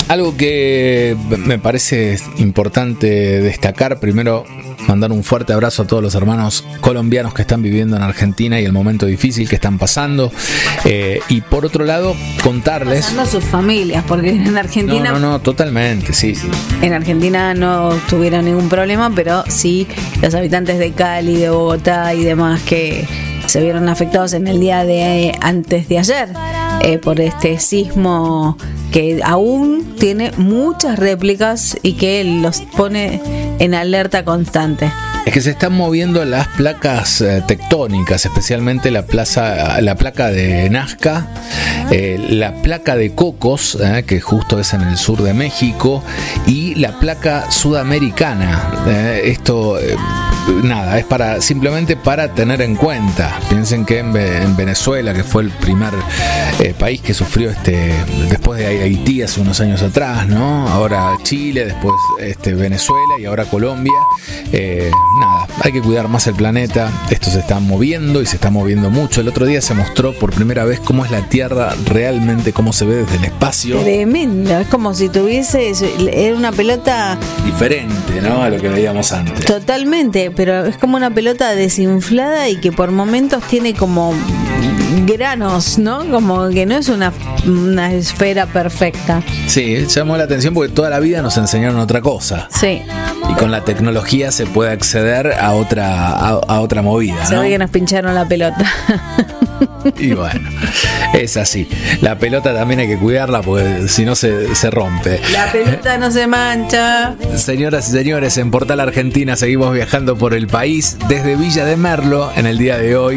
Algo que me parece importante destacar, primero mandar un fuerte abrazo a todos los hermanos colombianos que están viviendo en Argentina y el momento difícil que están pasando, y por otro lado contarles pasando a sus familias, porque en Argentina no, totalmente, sí. En Argentina no tuvieron ningún problema, pero sí los habitantes de Cali, de Bogotá y demás que se vieron afectados en el día de antes de ayer por este sismo que aún tiene muchas réplicas y que los pone en alerta constante. Es que se están moviendo las placas tectónicas, especialmente la placa de Nazca, la placa de Cocos, que justo es en el sur de México, y la placa sudamericana. Esto nada, es simplemente para tener en cuenta. Piensen que en Venezuela, que fue el primer país que sufrió después de Haití hace unos años atrás, ¿no? Ahora Chile, después Venezuela y ahora Colombia. Nada, hay que cuidar más el planeta. Esto se está moviendo y se está moviendo mucho. El otro día se mostró por primera vez cómo es la Tierra realmente, cómo se ve desde el espacio. Tremendo, es como si era una pelota diferente, ¿no? A lo que veíamos antes. Totalmente, pero es como una pelota desinflada y que por momentos tiene como granos, ¿no? Como que no es una esfera perfecta. Sí, llamó la atención porque toda la vida nos enseñaron otra cosa. Sí. Y con la tecnología se puede acceder a otra movida, se ¿no? ve que nos pincharon la pelota. Y bueno, es así. La pelota también hay que cuidarla porque si no se rompe. La pelota no se mancha. Señoras y señores, en Portal Argentina seguimos viajando por el país desde Villa de Merlo en el día de hoy.